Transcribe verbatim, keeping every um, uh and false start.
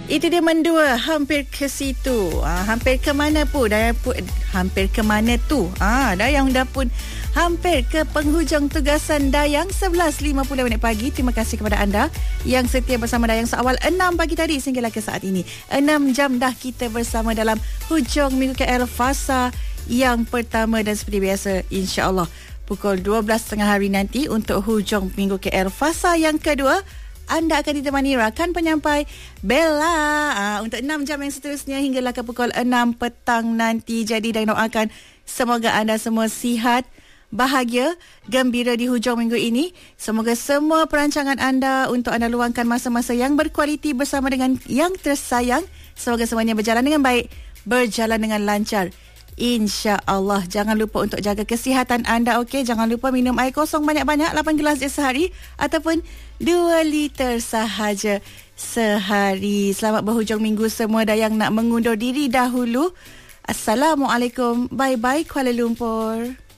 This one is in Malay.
Itu dia mendua, hampir ke situ. Ah, hampir ke mana pun, dah pun hampir ke mana tu. Ah, Dayang dah pun hampir ke penghujung tugasan Dayang sebelas lima puluh minit pagi. Terima kasih kepada anda yang setia bersama Dayang seawal enam pagi tadi sehinggalah ke saat ini. enam jam dah kita bersama dalam hujung minggu K L Fasa yang pertama, dan seperti biasa insya-Allah pukul dua belas tiga puluh hari nanti untuk hujung minggu K L Fasa yang kedua, anda akan ditemani rakan penyampai Bella uh, untuk enam jam yang seterusnya hinggalah ke pukul enam petang nanti. Jadi dan doakan semoga anda semua sihat, bahagia, gembira di hujung minggu ini. Semoga semua perancangan anda untuk anda luangkan masa-masa yang berkualiti bersama dengan yang tersayang, semoga semuanya berjalan dengan baik, berjalan dengan lancar, insya-Allah. Jangan lupa untuk jaga kesihatan anda, okey? Jangan lupa minum air kosong banyak-banyak, lapan gelas je sehari ataupun dua liter sahaja sehari. Selamat berhujung minggu semua. Dayang nak mengundur diri dahulu. Assalamualaikum. Bye-bye Kuala Lumpur.